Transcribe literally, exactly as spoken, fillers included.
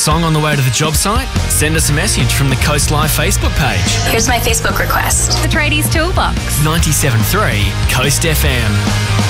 song on the way to the job site? Send us a message from the Coast Live Facebook page. Here's my Facebook request. The Tradies Toolbox. ninety-seven point three Coast F M.